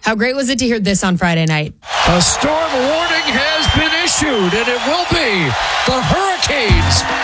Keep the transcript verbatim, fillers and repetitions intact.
How great was it to hear this on Friday night? A storm warning has been issued, and it will be the Hurricanes